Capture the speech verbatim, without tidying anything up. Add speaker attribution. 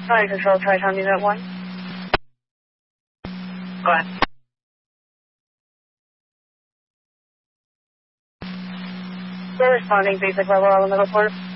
Speaker 1: Flight Control, Triton Unit one.
Speaker 2: Go ahead.
Speaker 1: We're responding basic level elemental port.